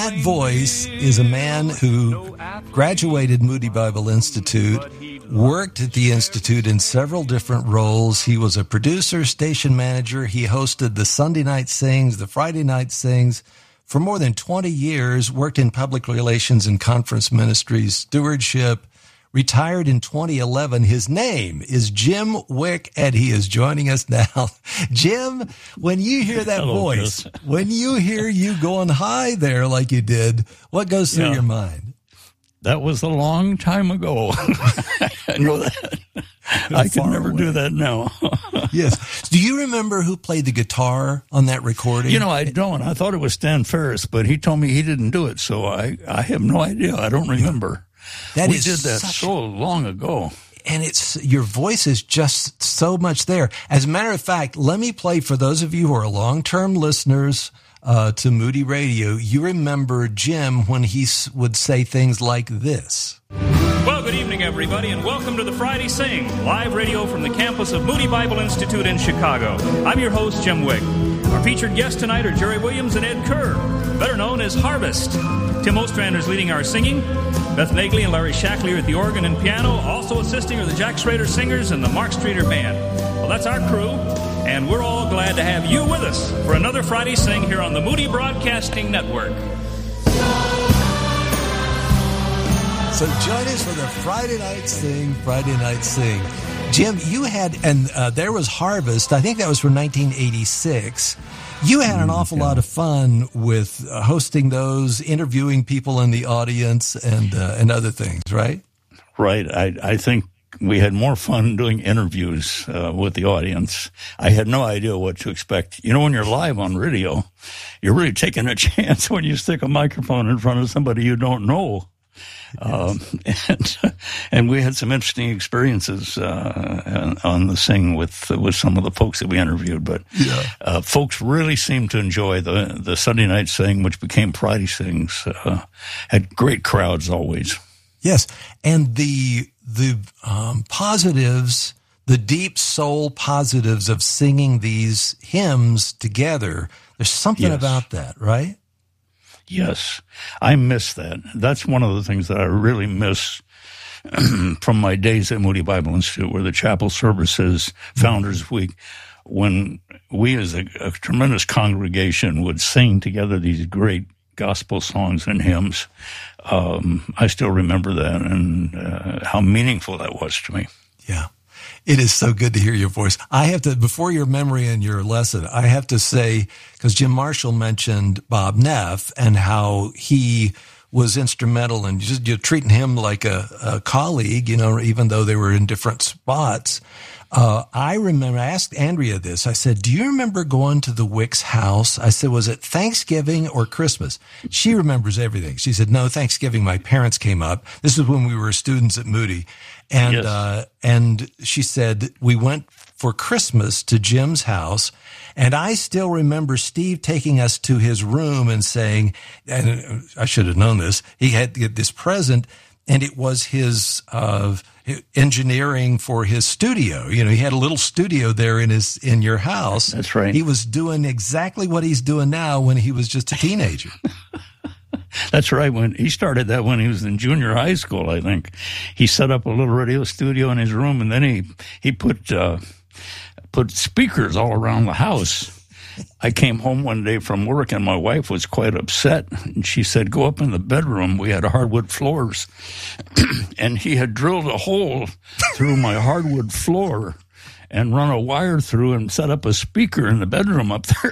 that voice is a man who graduated Moody Bible Institute, worked at the Institute in several different roles. He was a producer, station manager. He hosted the Sunday Night Sings, the Friday Night Sings for more than 20 years, worked in public relations and conference ministries, stewardship, retired in 2011. His name is Jim Wick, and he is joining us now. Jim, when you hear that voice, Chris. When you hear you going high there like you did, what goes through your mind? That was a long time ago. I know that. I could never do that now. Yes. Do you remember who played the guitar on that recording? I don't. I thought it was Stan Ferris, but he told me he didn't do it, so I have no idea. I don't remember. We did that so long ago. And your voice is just so much there. As a matter of fact, let me play for those of you who are long-term listeners to Moody Radio. You remember Jim when he would say things like this. Well, good evening, everybody, and welcome to the Friday Sing, live radio from the campus of Moody Bible Institute in Chicago. I'm your host, Jim Wick. Our featured guests tonight are Jerry Williams and Ed Kerr, better known as Harvest. Tim Ostrander's leading our singing. Beth Nagley and Larry Shackley are at the organ and piano. Also assisting are the Jack Schrader Singers and the Mark Streeter Band. Well, that's our crew, and we're all glad to have you with us for another Friday Sing here on the Moody Broadcasting Network. So join us for the Friday Night Sing. Jim, you had, and there was Harvest, I think that was from 1986. You had an awful lot of fun with hosting those, interviewing people in the audience, and other things, right? Right. I think we had more fun doing interviews with the audience. I had no idea what to expect. When you're live on radio, you're really taking a chance when you stick a microphone in front of somebody you don't know. And we had some interesting experiences on the Sing with some of the folks that we interviewed. But folks really seemed to enjoy the Sunday Night Sing, which became Friday Sings. Had great crowds always. Yes, and the positives, the deep soul positives of singing these hymns together. There's something about that, right? Yes, I miss that. That's one of the things that I really miss from my days at Moody Bible Institute, where the chapel services, Founders Week, when we as a tremendous congregation would sing together these great gospel songs and hymns. I still remember that and how meaningful that was to me. Yeah. It is so good to hear your voice. I have to, before your memory and your lesson, I have to say, because Jim Marshall mentioned Bob Neff and how he was instrumental in just treating him like a colleague, even though they were in different spots. I remember, I asked Andrea this. I said, do you remember going to the Wicks house? I said, was it Thanksgiving or Christmas? She remembers everything. She said, no, Thanksgiving, my parents came up. This was when we were students at Moody. And she said, we went for Christmas to Jim's house. And I still remember Steve taking us to his room and saying, and I should have known this, he had this present, and it was his engineering for his studio. He had a little studio there in your house. That's right. He was doing exactly what he's doing now when he was just a teenager. That's right. When he started that when he was in junior high school, I think. He set up a little radio studio in his room, and then he put speakers all around the house. I came home one day from work, and my wife was quite upset. And she said, go up in the bedroom. We had hardwood floors. And he had drilled a hole through my hardwood floor and run a wire through and set up a speaker in the bedroom up there.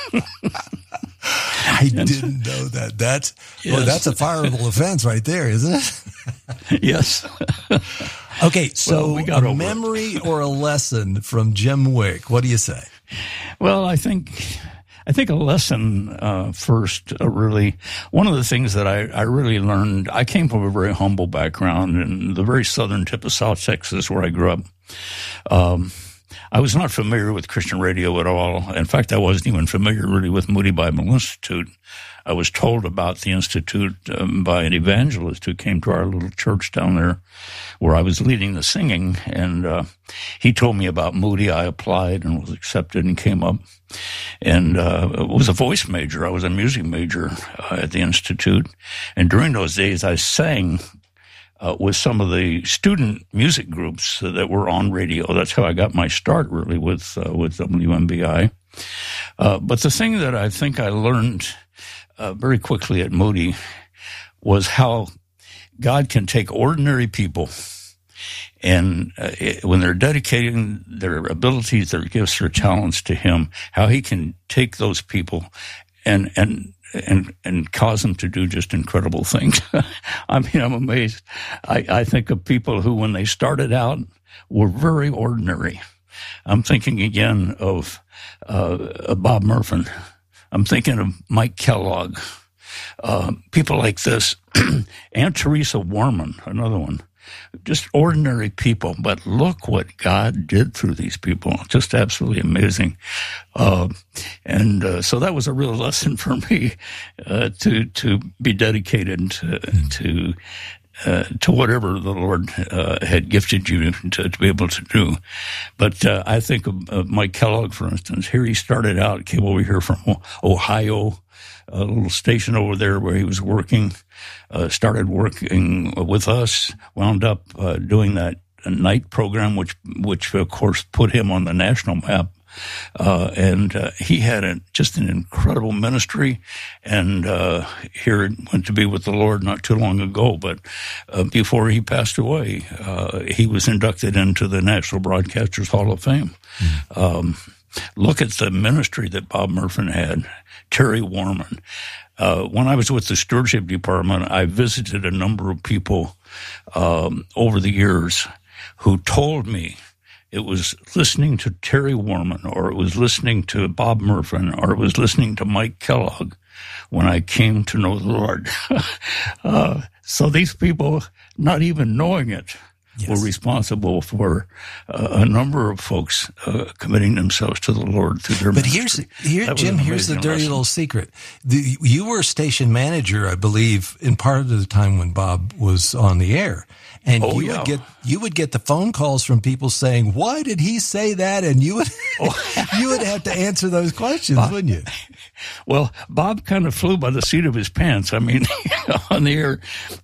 I didn't know that. That's a fireable offense right there, isn't it? Yes. Okay, so a memory or a lesson from Jim Wick. What do you say? Well, I think a lesson first, really. One of the things that I really learned, I came from a very humble background in the very southern tip of South Texas where I grew up. I was not familiar with Christian radio at all. In fact, I wasn't even familiar really with Moody Bible Institute. I was told about the Institute by an evangelist who came to our little church down there where I was leading the singing, and he told me about Moody. I applied and was accepted and came up, and was a voice major. I was a music major at the Institute, and during those days I sang with some of the student music groups that were on radio. That's how I got my start, really, with WMBI. But the thing that I think I learned very quickly at Moody was how God can take ordinary people and when they're dedicating their abilities, their gifts, their talents to Him, how He can take those people and cause them to do just incredible things. I mean, I'm amazed. I think of people who, when they started out, were very ordinary. I'm thinking again of Bob Murphin. I'm thinking of Mike Kellogg. People like this. Aunt Teresa Warman, another one. Just ordinary people, but look what God did through these people. Just absolutely amazing. So that was a real lesson for me, to be dedicated to whatever the Lord had gifted you to be able to do. But I think of Mike Kellogg, for instance. Here he started out, came over here from Ohio, a little station over there where he was working, started working with us, wound up doing that night program, which of course put him on the national map. And he had just an incredible ministry, and here went to be with the Lord not too long ago. But before he passed away, he was inducted into the National Broadcasters Hall of Fame. Look at the ministry that Bob Murphin had. Terry Warman. When I was with the stewardship department, I visited a number of people over the years who told me it was listening to Terry Warman, or it was listening to Bob Murphin, or it was listening to Mike Kellogg when I came to know the Lord. So these people, not even knowing it, were responsible for a number of folks committing themselves to the Lord through their ministry. But Jim, here's the dirty little secret. You were station manager, I believe, in part of the time when Bob was on the air. And you would get the phone calls from people saying, "Why did he say that?" And you would you would have to answer those questions, wouldn't you? Well, Bob kind of flew by the seat of his pants. I mean, on the air,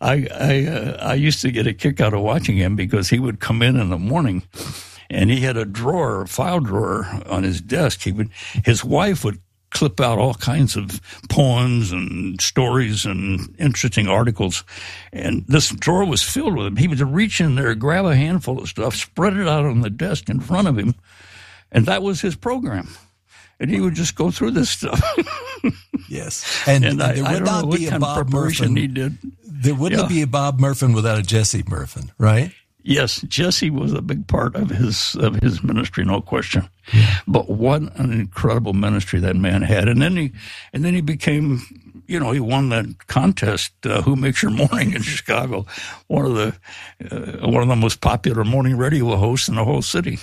I used to get a kick out of watching him because he would come in the morning, and he had a file drawer on his desk. His wife would clip out all kinds of poems and stories and interesting articles. And this drawer was filled with them. He would reach in there, grab a handful of stuff, spread it out on the desk in front of him, and that was his program. And he would just go through this stuff. Yes. And there would not be a Bob Murphin. He did. There wouldn't be a Bob Murphin without a Jesse Murphin, right? Yes, Jesse was a big part of his ministry, no question. Yeah. But what an incredible ministry that man had! And then he became, he won that contest, Who Makes Your Morning in Chicago, one of the most popular morning radio hosts in the whole city.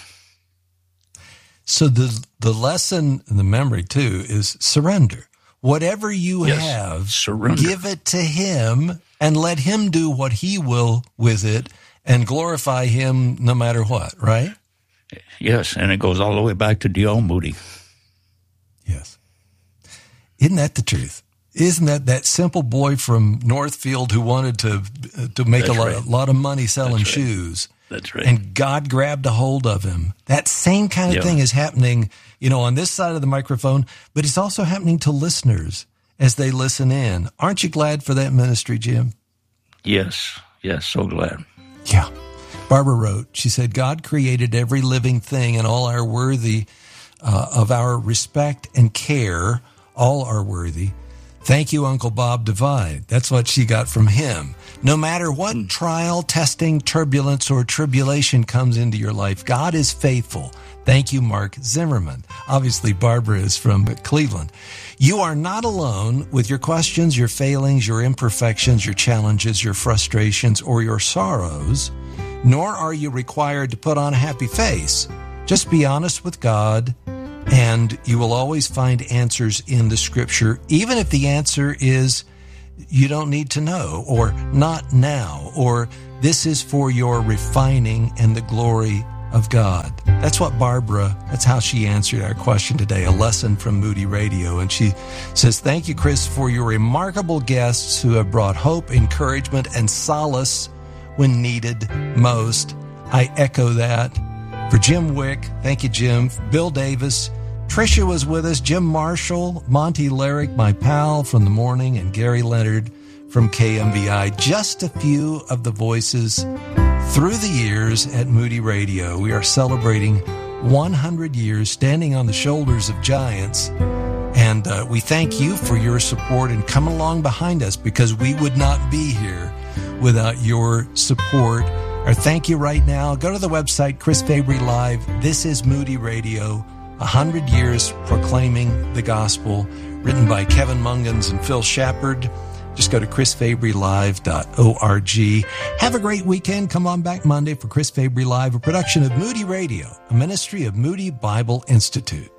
So the lesson and the memory too is surrender. Whatever you have, surrender. Give it to Him and let Him do what He will with it. And glorify Him no matter what, right? Yes, and it goes all the way back to D.L. Moody. Yes. Isn't that the truth? Isn't that simple boy from Northfield who wanted to make a lot of money selling shoes? That's right. And God grabbed a hold of him. That same kind of thing is happening, on this side of the microphone, but it's also happening to listeners as they listen in. Aren't you glad for that ministry, Jim? Yes, so glad. Yeah. Barbara wrote, she said, God created every living thing, and all are worthy of our respect and care. All are worthy. Thank you, Uncle Bob Divide. That's what she got from him. No matter what trial, testing, turbulence, or tribulation comes into your life, God is faithful. Thank you, Mark Zimmerman. Obviously, Barbara is from Cleveland. You are not alone with your questions, your failings, your imperfections, your challenges, your frustrations, or your sorrows, nor are you required to put on a happy face. Just be honest with God, and you will always find answers in the Scripture, even if the answer is you don't need to know, or not now, or this is for your refining and the glory of God. That's how she answered our question today, a lesson from Moody Radio. And she says, thank you, Chris, for your remarkable guests who have brought hope, encouragement, and solace when needed most. I echo that. For Jim Wick, thank you, Jim. Bill Davis, Tricia was with us, Jim Marshall, Monty Larrick, my pal from the morning, and Gary Leonard from KMVI. Just a few of the voices through the years at Moody Radio. We are celebrating 100 years standing on the shoulders of giants. And we thank you for your support and come along behind us, because we would not be here without your support. Our thank you right now. Go to the website, Chris Fabry Live. This is Moody Radio, 100 years proclaiming the gospel, written by Kevin Mungans and Phil Shepard. Just go to chrisfabrylive.org. Have a great weekend. Come on back Monday for Chris Fabry Live, a production of Moody Radio, a ministry of Moody Bible Institute.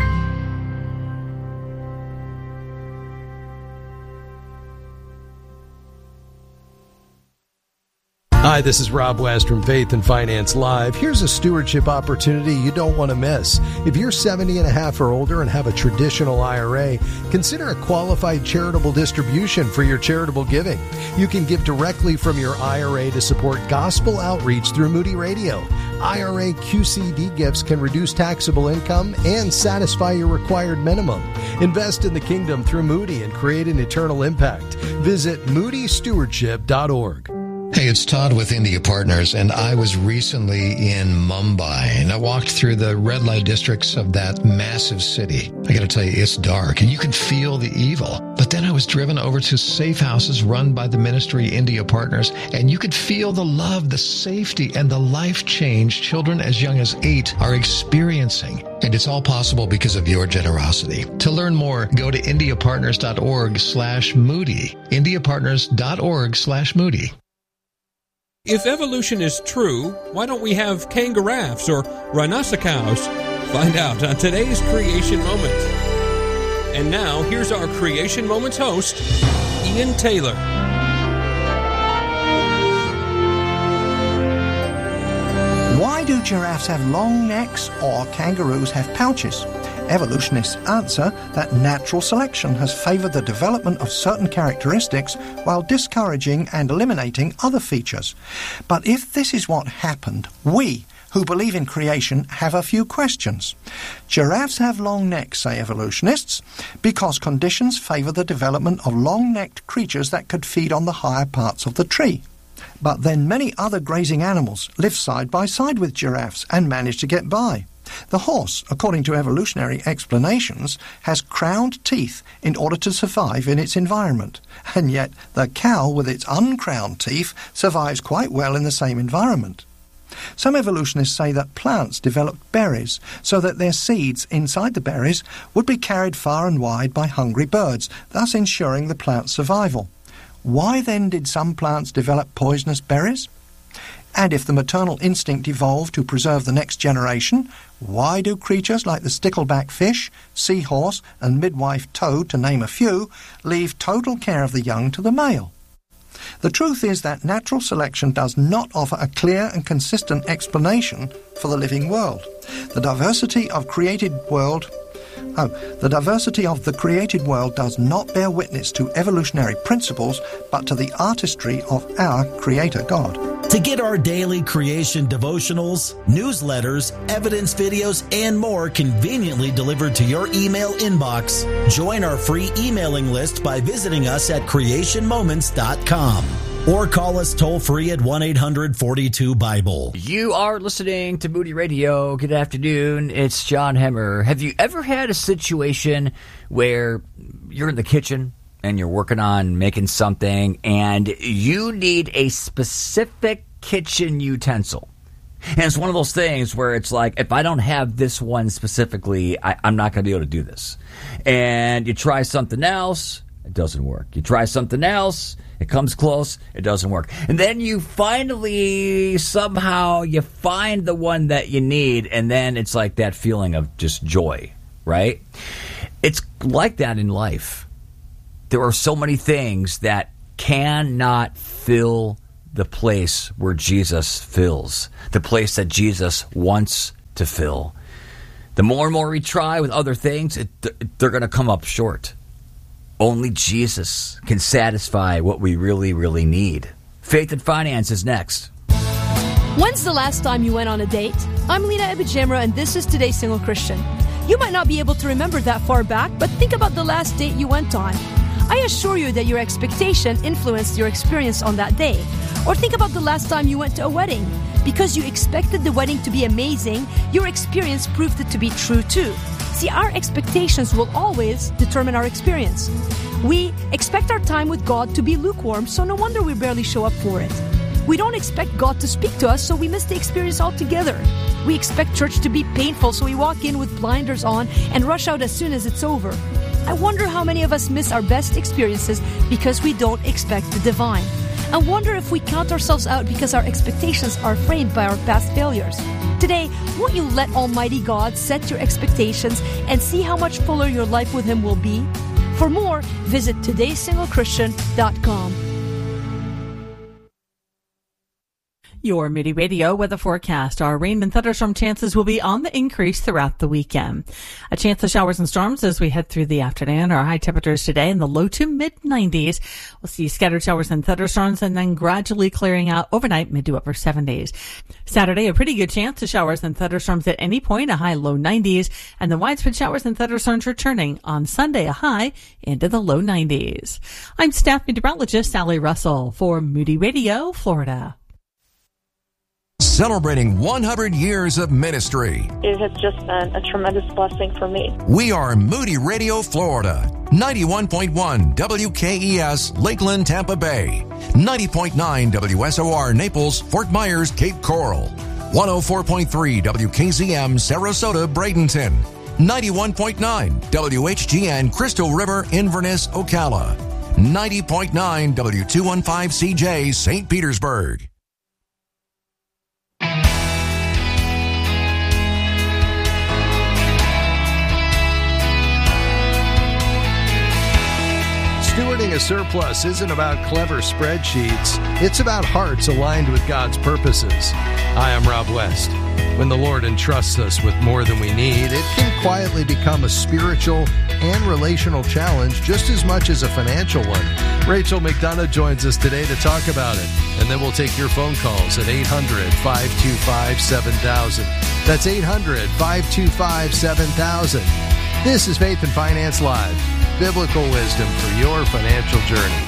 Hi, this is Rob West from Faith and Finance Live. Here's a stewardship opportunity you don't want to miss. If you're 70 and a half or older and have a traditional IRA, consider a qualified charitable distribution for your charitable giving. You can give directly from your IRA to support gospel outreach through Moody Radio. IRA QCD gifts can reduce taxable income and satisfy your required minimum. Invest in the kingdom through Moody and create an eternal impact. Visit moodystewardship.org. Hey, it's Todd with India Partners, and I was recently in Mumbai, and I walked through the red light districts of that massive city. I gotta tell you, it's dark, and you can feel the evil. But then I was driven over to safe houses run by the ministry India Partners, and you could feel the love, the safety, and the life change children as young as 8 are experiencing. And it's all possible because of your generosity. To learn more, go to indiapartners.org/Moody. indiapartners.org/Moody. If evolution is true, why don't we have kangaroos or rhinoceros? Find out on today's Creation Moments. And now, here's our Creation Moments host, Ian Taylor. Why do giraffes have long necks or kangaroos have pouches? Evolutionists answer that natural selection has favored the development of certain characteristics while discouraging and eliminating other features. But if this is what happened, we, who believe in creation, have a few questions. Giraffes have long necks, say evolutionists, because conditions favor the development of long-necked creatures that could feed on the higher parts of the tree. But then many other grazing animals live side by side with giraffes and manage to get by. The horse, according to evolutionary explanations, has crowned teeth in order to survive in its environment. And yet the cow with its uncrowned teeth survives quite well in the same environment. Some evolutionists say that plants developed berries so that their seeds inside the berries would be carried far and wide by hungry birds, thus ensuring the plant's survival. Why then did some plants develop poisonous berries? And if the maternal instinct evolved to preserve the next generation, why do creatures like the stickleback fish, seahorse, and midwife toad, to name a few, leave total care of the young to the male? The truth is that natural selection does not offer a clear and consistent explanation for the living world. The diversity of the created world does not bear witness to evolutionary principles, but to the artistry of our Creator God. To get our daily creation devotionals, newsletters, evidence videos, and more conveniently delivered to your email inbox, join our free emailing list by visiting us at creationmoments.com. Or call us toll-free at 1-800-42-BIBLE. You are listening to Moody Radio. Good afternoon. It's John Hemmer. Have you ever had a situation where you're in the kitchen and you're working on making something and you need a specific kitchen utensil? And it's one of those things where it's like, if I don't have this one specifically, I'm not going to be able to do this. And you try something else, it doesn't work. You try something else, it comes close, it doesn't work. And then you finally, somehow, you find the one that you need, and then it's like that feeling of just joy, right? It's like that in life. There are so many things that cannot fill the place where Jesus fills, the place that Jesus wants to fill. The more and more we try with other things, they're going to come up short. Only Jesus can satisfy what we really, really need. Faith and Finance is next. When's the last time you went on a date? I'm Lena Ebijamra, and this is Today's Single Christian. You might not be able to remember that far back, but think about the last date you went on. I assure you that your expectation influenced your experience on that day. Or think about the last time you went to a wedding. Because you expected the wedding to be amazing, your experience proved it to be true too. See, our expectations will always determine our experience. We expect our time with God to be lukewarm, so no wonder we barely show up for it. We don't expect God to speak to us, so we miss the experience altogether. We expect church to be painful, so we walk in with blinders on and rush out as soon as it's over. I wonder how many of us miss our best experiences because we don't expect the divine. I wonder if we count ourselves out because our expectations are framed by our past failures. Today, won't you let Almighty God set your expectations and see how much fuller your life with Him will be? For more, visit todaysinglechristian.com. Your Moody Radio weather forecast. Our rain and thunderstorm chances will be on the increase throughout the weekend. A chance of showers and storms as we head through the afternoon. Our high temperatures today in the low to mid-90s. We'll see scattered showers and thunderstorms and then gradually clearing out overnight, mid to upper 70s. Saturday, a pretty good chance of showers and thunderstorms at any point, a high low 90s. And the widespread showers and thunderstorms returning on Sunday, a high into the low 90s. I'm staff meteorologist Sally Russell for Moody Radio, Florida. Celebrating 100 years of ministry. It has just been a tremendous blessing for me. We are Moody Radio, Florida. 91.1 WKES, Lakeland, Tampa Bay. 90.9 WSOR, Naples, Fort Myers, Cape Coral. 104.3 WKZM, Sarasota, Bradenton. 91.9 WHGN, Crystal River, Inverness, Ocala. 90.9 W215CJ, St. Petersburg. Stewarding a surplus isn't about clever spreadsheets. It's about hearts aligned with God's purposes. Hi, I'm Rob West. When the Lord entrusts us with more than we need, it can quietly become a spiritual and relational challenge just as much as a financial one. Rachel McDonough joins us today to talk about it. And then we'll take your phone calls at 800-525-7000. That's 800-525-7000. This is Faith and Finance Live. Biblical wisdom for your financial journey.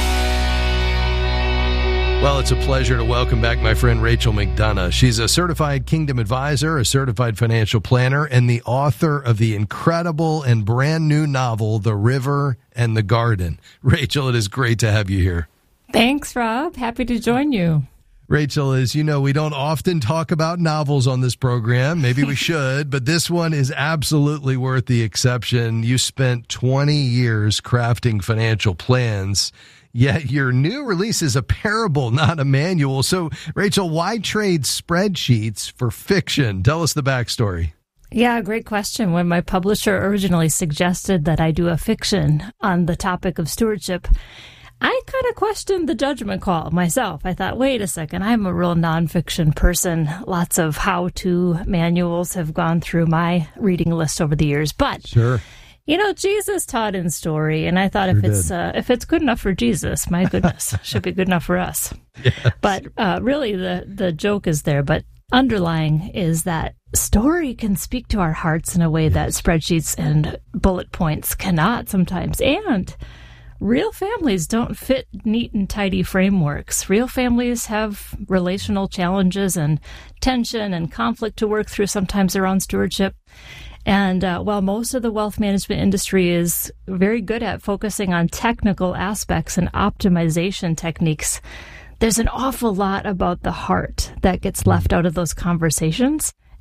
Well, it's a pleasure to welcome back my friend Rachel McDonough. She's a certified Kingdom Advisor, a certified financial planner, and the author of the incredible and brand new novel, The River and the Garden. Rachel, it is great to have you here. Thanks, Rob. Happy to join you. Rachel, as you know, we don't often talk about novels on this program. Maybe we should, but this one is absolutely worth the exception. You spent 20 years crafting financial plans, yet your new release is a parable, not a manual. So, Rachel, why trade spreadsheets for fiction? Tell us the backstory. Yeah, great question. When my publisher originally suggested that I do a fiction on the topic of stewardship, I kind of questioned the judgment call myself. I thought, wait a second, I'm a real nonfiction person. Lots of how-to manuals have gone through my reading list over the years. But, sure. You know, Jesus taught in story, and I thought if it's good enough for Jesus, my goodness, should be good enough for us. Yes. But really, the joke is there. But underlying is that story can speak to our hearts in a way that spreadsheets and bullet points cannot sometimes. And real families don't fit neat and tidy frameworks. Real families have relational challenges and tension and conflict to work through sometimes around stewardship. And while most of the wealth management industry is very good at focusing on technical aspects and optimization techniques, there's an awful lot about the heart that gets left out of those conversations.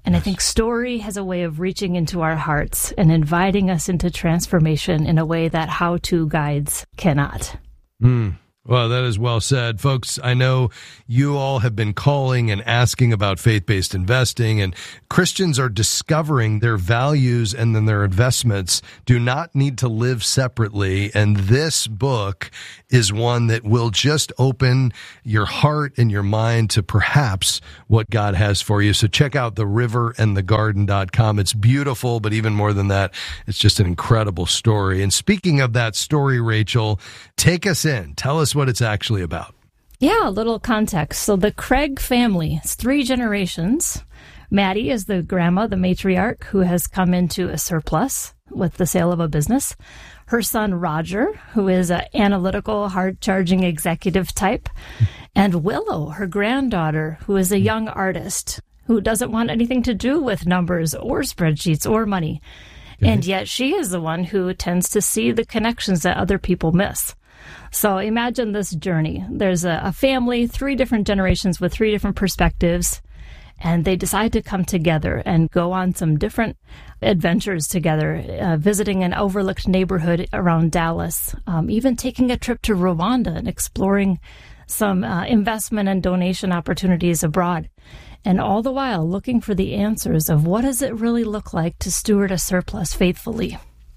And I think story has a way of reaching into our hearts and inviting us into transformation in a way that how-to guides cannot. Well, that is well said. Folks, I know you all have been calling and asking about faith-based investing, and Christians are discovering their values and then their investments do not need to live separately. And this book is one that will just open your heart and your mind to perhaps what God has for you. So check out theriverandthegarden.com. It's beautiful, but even more than that, it's just an incredible story. And speaking of that story, Rachel, take us in. Tell us what it's actually about. Yeah, a little context. So the Craig family, it's 3 generations. Maddie is the grandma, the matriarch, who has come into a surplus with the sale of a business. Her son, Roger, who is an analytical, hard-charging executive type. And Willow, her granddaughter, who is a young artist who doesn't want anything to do with numbers or spreadsheets or money. And yet she is the one who tends to see the connections that other people miss. So imagine this journey. There's a family, 3 different generations with 3 different perspectives, and they decide to come together and go on some different adventures together, visiting an overlooked neighborhood around Dallas, even taking a trip to Rwanda and exploring some investment and donation opportunities abroad. And all the while looking for the answers of what does it really look like to steward a surplus faithfully.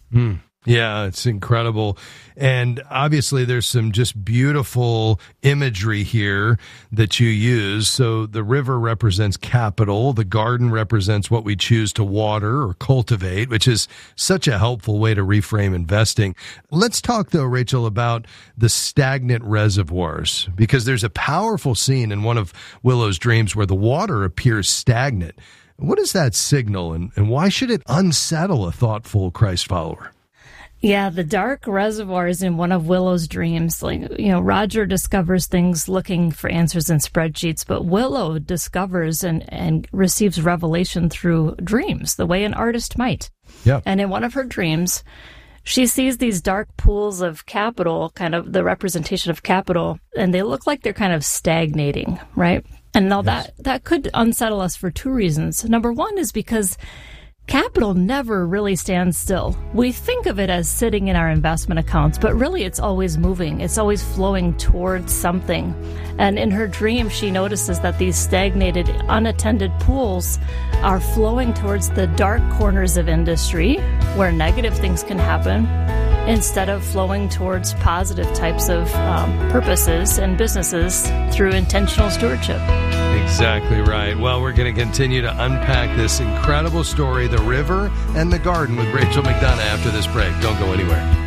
Yeah, it's incredible. And obviously there's some just beautiful imagery here that you use. So the river represents capital. The garden represents what we choose to water or cultivate, which is such a helpful way to reframe investing. Let's talk, though, Rachel, about the stagnant reservoirs, because there's a powerful scene in one of Willow's dreams where the water appears stagnant. What does that signal, and why should it unsettle a thoughtful Christ follower? Yeah, the dark reservoirs in one of Willow's dreams. Roger discovers things looking for answers in spreadsheets, but Willow discovers and receives revelation through dreams, the way an artist might. Yeah. And in one of her dreams, she sees these dark pools of capital, kind of the representation of capital, and they look like they're kind of stagnating, right? And now that could unsettle us for 2 reasons. Number one is because capital never really stands still. We think of it as sitting in our investment accounts, but really it's always moving. It's always flowing towards something. And in her dream, she notices that these stagnated, unattended pools are flowing towards the dark corners of industry where negative things can happen, instead of flowing towards positive types of purposes and businesses through intentional stewardship. Exactly right. Well, we're going to continue to unpack this incredible story, The River and the Garden, with Rachel McDonough after this break. Don't go anywhere.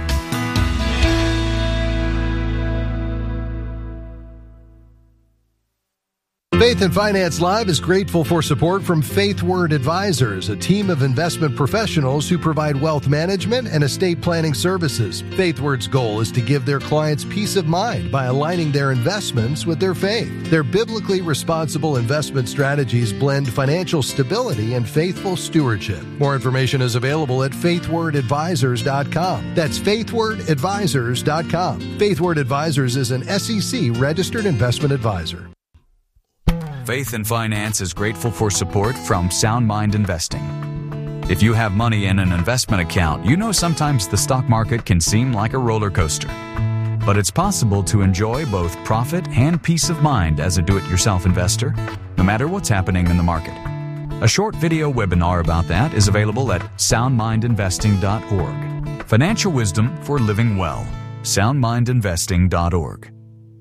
Faith and Finance Live is grateful for support from Faith Word Advisors, a team of investment professionals who provide wealth management and estate planning services. Faith Word's goal is to give their clients peace of mind by aligning their investments with their faith. Their biblically responsible investment strategies blend financial stability and faithful stewardship. More information is available at faithwordadvisors.com. That's faithwordadvisors.com. Faith Word Advisors is an SEC registered investment advisor. Faith and Finance is grateful for support from Sound Mind Investing. If you have money in an investment account, you know sometimes the stock market can seem like a roller coaster. But it's possible to enjoy both profit and peace of mind as a do-it-yourself investor, no matter what's happening in the market. A short video webinar about that is available at soundmindinvesting.org. Financial wisdom for living well. soundmindinvesting.org.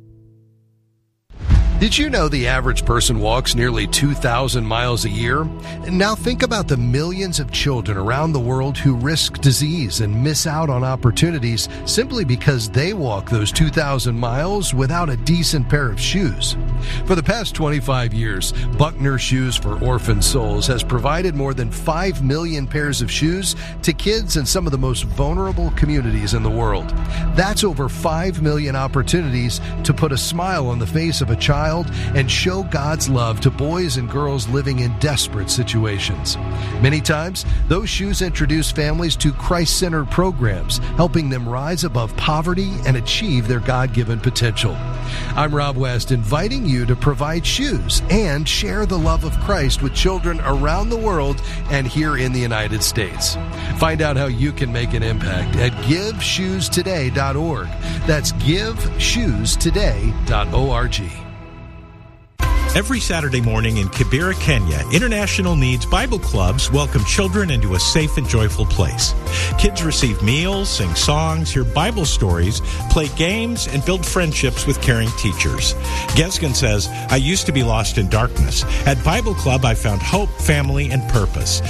Did you know the average person walks nearly 2,000 miles a year? And now think about the millions of children around the world who risk disease and miss out on opportunities simply because they walk those 2,000 miles without a decent pair of shoes. For the past 25 years, Buckner Shoes for Orphan Souls has provided more than 5 million pairs of shoes to kids in some of the most vulnerable communities in the world. That's over 5 million opportunities to put a smile on the face of a child child and show God's love to boys and girls living in desperate situations. Many times, those shoes introduce families to Christ-centered programs, helping them rise above poverty and achieve their God-given potential. I'm Rob West, inviting you to provide shoes and share the love of Christ with children around the world and here in the United States. Find out how you can make an impact at GiveShoesToday.org. That's GiveShoesToday.org. Every Saturday morning in Kibera, Kenya, International Needs Bible Clubs welcome children into a safe and joyful place. Kids receive meals, sing songs, hear Bible stories, play games, and build friendships with caring teachers. Gesgen says, I used to be lost in darkness. At Bible Club, I found hope, family, and purpose.